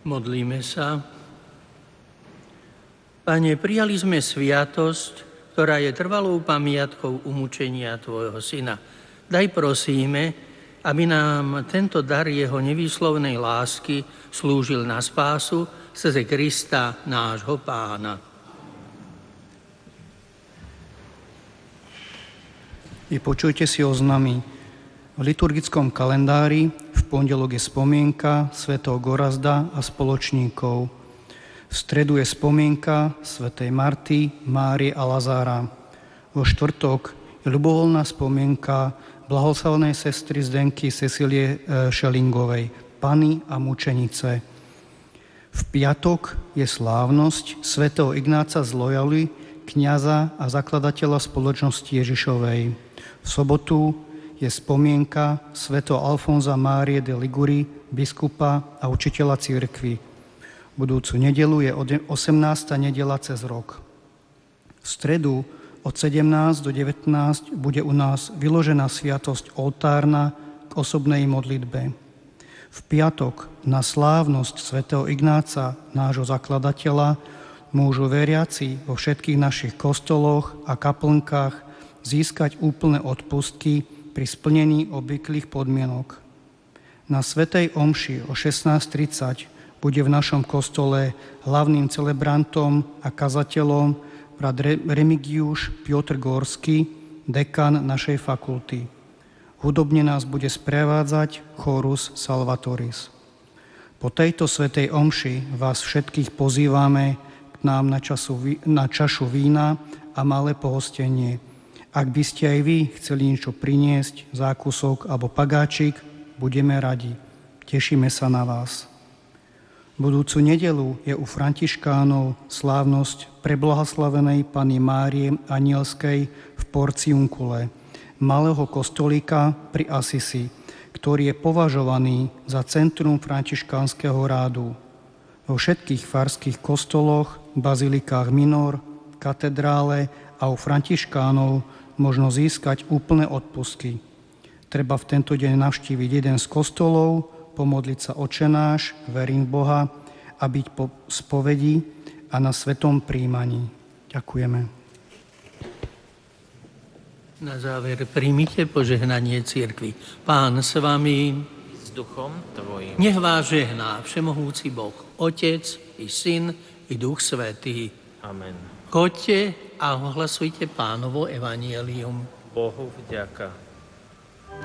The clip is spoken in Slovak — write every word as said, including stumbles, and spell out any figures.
Modlíme sa. Pane, prijali sme sviatosť, ktorá je trvalou pamiatkou umúčenia Tvojho Syna. Daj prosíme, aby nám tento dar jeho nevýslovnej lásky slúžil na spásu skrze Krista, nášho Pána. Vypočujte si oznamy. V liturgickom kalendári v pondelok je spomienka svätého Gorazda a spoločníkov. V stredu je spomienka svätej Marty, Márie a Lazára. Vo štvrtok je ľubovoľná spomienka blahoslavenej sestry Zdenky Cecilie Šelingovej, Panny a mučenice. V piatok je slávnosť svätého Ignáca z Loyaly, kňaza a zakladateľa spoločnosti Ježišovej. V sobotu je spomienka svätého Alfonza Márie de Liguri, biskupa a učiteľa cirkvi. Budúcu nedeľu je osemnásta nedeľa cez rok. V stredu od sedemnásť do devätnásť bude u nás vyložená sviatosť oltárna k osobnej modlitbe. V piatok na slávnosť svätého Ignáca, nášho zakladateľa, môžu veriaci vo všetkých našich kostoloch a kaplnkách získať úplné odpustky pri splnení obvyklých podmienok. Na svätej omši o šestnásť tridsať bude v našom kostole hlavným celebrantom a kazateľom brat Remigiusz Piotr Gorský, dekan našej fakulty. Hudobne nás bude sprevádzať chorus Salvatoris. Po tejto svätej omši vás všetkých pozývame k nám na, času, na čašu vína a malé pohostenie. Ak by ste aj vy chceli niečo priniesť, zákusok alebo pagáčik, budeme radi. Tešíme sa na vás. Budúcu nedeľu je u františkánov slávnosť preblahoslavenej Panny Márie Anielskej v Porciunkule, malého kostolíka pri Asisi, ktorý je považovaný za centrum františkánskeho rádu. Vo všetkých farských kostoloch, bazilikách minor, katedrále a u františkánov možno získať úplné odpustky. Treba v tento deň navštíviť jeden z kostolov, pomodliť sa Otčenáš, verím v Boha a byť po spovedi a na svetom príjmaní. Ďakujeme. Na záver príjmite požehnanie cirkvi. Pán s vami, s duchom tvojim. Nech vás žehná všemohúci Boh, Otec i Syn i Duch Svätý. Amen. Choďte a ohlasujte Pánovo evanjelium. Bohu vďaka.